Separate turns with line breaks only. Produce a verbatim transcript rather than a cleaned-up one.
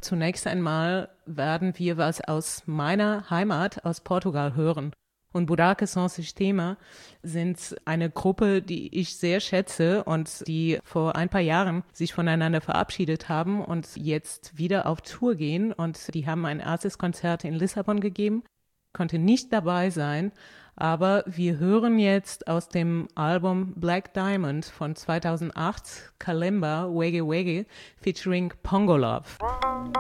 zunächst einmal werden wir was aus meiner Heimat, aus Portugal, hören. Und Buraco Sem Sistema sind eine Gruppe, die ich sehr schätze und die vor ein paar Jahren sich voneinander verabschiedet haben und jetzt wieder auf Tour gehen. Und die haben ein erstes Konzert in Lissabon gegeben, konnte nicht dabei sein, aber wir hören jetzt aus dem Album Black Diamond von zweitausendacht Kalemba Wege Wege featuring Pongo Love.